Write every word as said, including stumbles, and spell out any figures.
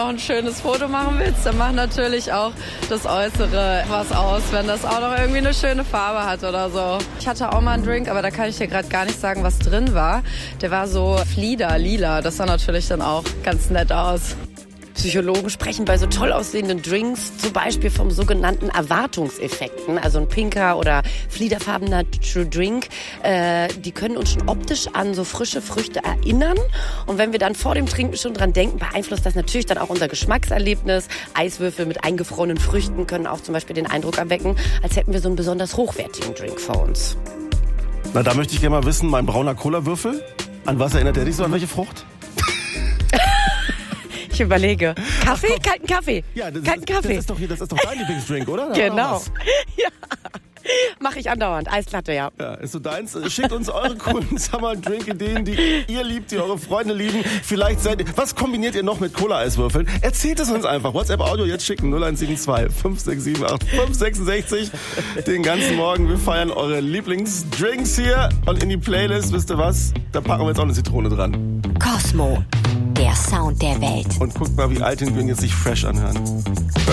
noch ein schönes Foto machen willst, dann macht natürlich auch das Äußere was aus, wenn das auch noch irgendwie eine schöne Farbe hat oder so. Ich hatte auch mal einen Drink, aber da kann ich dir gerade gar nicht sagen, was drin war. Der war so Flieder, lila. Das sah natürlich dann auch ganz nett aus. Psychologen sprechen bei so toll aussehenden Drinks zum Beispiel vom sogenannten Erwartungseffekten. Also ein pinker oder fliederfarbener Drink, äh, die können uns schon optisch an so frische Früchte erinnern. Und wenn wir dann vor dem Trinken schon dran denken, beeinflusst das natürlich dann auch unser Geschmackserlebnis. Eiswürfel mit eingefrorenen Früchten können auch zum Beispiel den Eindruck erwecken, als hätten wir so einen besonders hochwertigen Drink vor uns. Na, da möchte ich gerne mal wissen, mein brauner Cola-Würfel, an was erinnert der dich so, an welche Frucht? Ich überlege. Kaffee? Ach, kalten Kaffee. Ja, das, kalten ist, Kaffee. Das ist doch hier, das ist doch dein Lieblingsdrink, oder? Da genau. Ja. Mache ich andauernd. Eislatte, ja. Ja, ist so deins. Schickt uns eure coolen Summer-Drink-Ideen, die ihr liebt, die eure Freunde lieben. Vielleicht seid ihr, was kombiniert ihr noch mit Cola-Eiswürfeln? Erzählt es uns einfach. WhatsApp-Audio jetzt schicken. null eins sieben zwei fünf sechs sieben acht fünf sechs sechs den ganzen Morgen. Wir feiern eure Lieblingsdrinks hier. Und in die Playlist, wisst ihr was? Da packen wir jetzt auch eine Zitrone dran. Cosmo, der Sound der Welt. Und guckt mal, wie Alt und Grün jetzt sich fresh anhören.